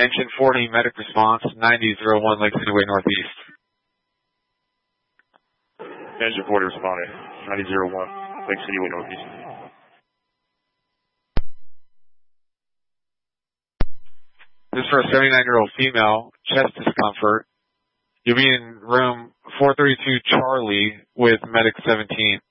Engine 40, medic response, 9001 Lake City Way Northeast. Engine 40 responding, 9001 Lake City Way Northeast. This is for a 79-year-old female, chest discomfort. You'll be in room 432 Charlie with medic 17.